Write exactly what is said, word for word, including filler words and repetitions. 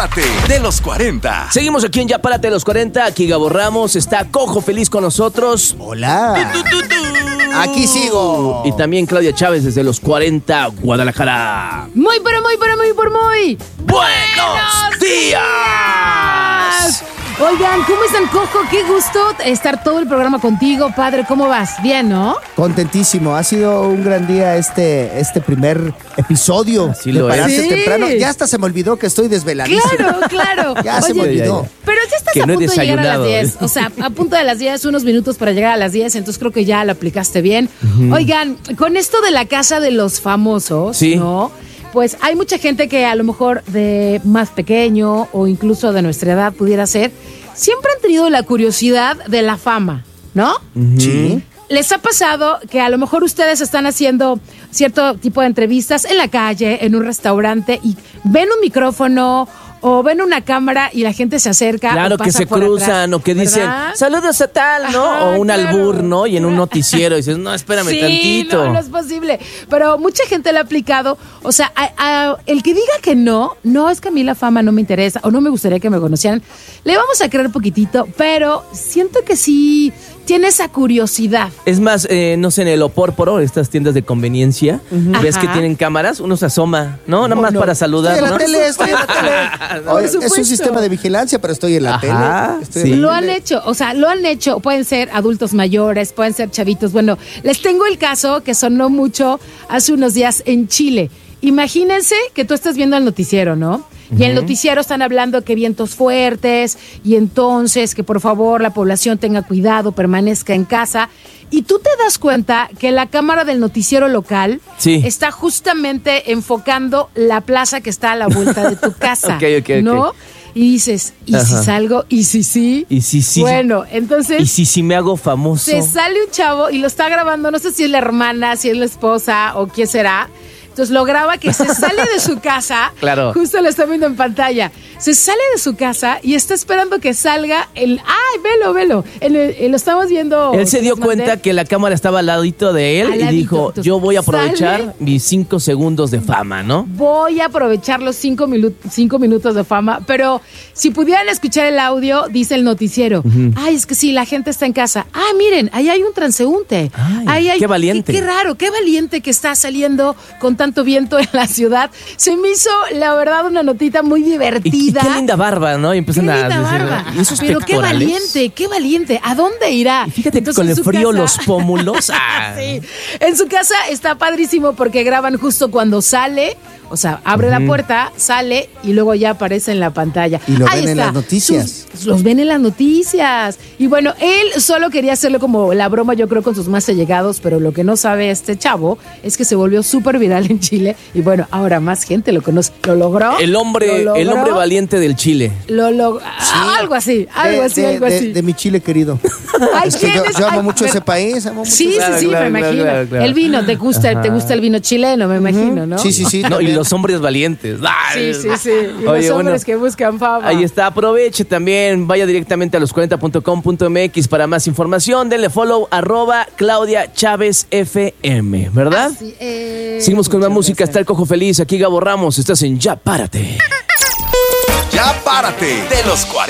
De los cuarenta. Seguimos aquí en Ya Párate de los cuarenta. Aquí Gabo Ramos. Está Cojo Feliz con nosotros. Hola. Tu, tu, tu, tu. Aquí sigo. Y también Claudia Chávez desde los cuarenta, Guadalajara. Muy, pero muy, pero muy, por muy. ¡Buenos días! Oigan, ¿cómo están, Cojo? Qué gusto estar todo el programa contigo, padre. ¿Cómo vas? Bien, ¿no? Contentísimo. Ha sido un gran día este, este primer episodio. Así de lo es. Pararse Sí. temprano. Ya hasta se me olvidó que estoy desveladísimo. Claro, claro. Ya se me Oye, olvidó. pero ya estás Que a no he punto de llegar a las desayunado, diez. ¿eh? O sea, a punto de las diez, unos minutos para llegar a las diez. Entonces creo que ya lo aplicaste bien. Uh-huh. Oigan, con esto de la casa de los famosos, sí. ¿no? Pues hay mucha gente que a lo mejor de más pequeño o incluso de nuestra edad pudiera ser, siempre han tenido la curiosidad de la fama, ¿no? Uh-huh. Sí. ¿Les ha pasado que a lo mejor ustedes están haciendo cierto tipo de entrevistas en la calle, en un restaurante, y ven un micrófono o ven una cámara y la gente se acerca? Claro, o pasa que se por cruzan atrás, o que dicen, ¿verdad? saludos a tal, ¿no? Ajá, o un claro. albur, ¿no? Y en un noticiero dices, no, espérame Sí, tantito. no, no es posible. Pero mucha gente lo ha aplicado. O sea, a, a, el que diga que no, no, es que a mí la fama no me interesa o no me gustaría que me conocieran, le vamos a creer poquitito, pero siento que sí tiene esa curiosidad. Es más, eh, no sé, en el Opórporo, estas tiendas de conveniencia, uh-huh. ves Ajá. que tienen cámaras, uno se asoma, ¿no? Nada No, más no. para saludar, Estoy en la ¿no? tele, estoy en la tele. Por Oye, es un supuesto. sistema de vigilancia, pero estoy en la Ajá, tele. Estoy sí. en la Lo han tele. hecho, o sea, lo han hecho. Pueden ser adultos mayores, pueden ser chavitos. Bueno, les tengo el caso que sonó mucho hace unos días en Chile. Imagínense que tú estás viendo el noticiero, ¿no? Y en el noticiero están hablando que vientos fuertes y entonces que por favor la población tenga cuidado, permanezca en casa. Y tú te das cuenta que la cámara del noticiero local Sí. está justamente enfocando la plaza que está a la vuelta de tu casa, Ok, ok, ok. ¿no? Y dices, ¿y Ajá. si salgo? ¿Y si sí? Y si sí. Bueno, entonces Y si sí me hago famoso. se sale un chavo y lo está grabando, no sé si es la hermana, si es la esposa o quién será. Entonces lo graba que se sale de su casa. Claro. Justo lo está viendo en pantalla. Se sale de su casa y está esperando que salga el... ¡Ay, velo, velo! En el- en lo estamos viendo. Él se dio les mandé. cuenta que la cámara estaba al ladito de él Al y ladito. dijo, Entonces, yo voy a aprovechar sale. mis cinco segundos de fama, ¿no? Voy a aprovechar los cinco, minu- cinco minutos de fama, pero si pudieran escuchar el audio, dice el noticiero. Uh-huh. Ay, es que sí, la gente está en casa. Ah, miren, ahí hay un transeúnte. Ay, Ahí hay, qué valiente. Qué, qué raro, qué valiente que está saliendo con tanto viento en la ciudad. Se me hizo, la verdad, una notita muy Y, y divertida. qué linda barba, ¿no? Y Qué empiezan a linda decir, barba. ¿y esos Pero qué pectorales? valiente, qué valiente. ¿A dónde irá? Y fíjate que Entonces, con en el su frío, casa- los pómulos. Ah. Sí, en su casa está padrísimo porque graban justo cuando sale, o sea, abre uh-huh. la puerta, sale y luego ya aparece en la pantalla. Y lo Ahí ven en está. las noticias. Sus, los ven en las noticias. Y bueno, él solo quería hacerlo como la broma, yo creo, con sus más allegados, pero lo que no sabe este chavo es que se volvió súper viral en Chile y bueno, ahora más gente lo conoce. ¿Lo logró? El hombre, ¿Lo el logró? hombre valiente del Chile. Lo logró. Sí. Algo así, algo de, así, de, algo de, así. de mi Chile querido. Hay Es que yo, quienes- yo amo hay- mucho pero- ese país. Amo mucho Sí, ese sí, Claro, sí, claro, me claro, imagino. claro, claro. El vino, ¿te gusta, te gusta el vino chileno? Me imagino, ¿no? Sí, sí, sí. No, y también. los hombres valientes. Sí, sí, sí. Y Oye, los bueno, hombres que buscan fama. Ahí está, aproveche también, vaya directamente a los cuarenta punto com punto m x para más información, denle follow, arroba Claudia Chávez F M, ¿verdad? Así es. Seguimos con más Muchas música, gracias. está el Cojo Feliz, aquí Gabo Ramos, estás en Ya Párate. Ya párate de los cuarenta.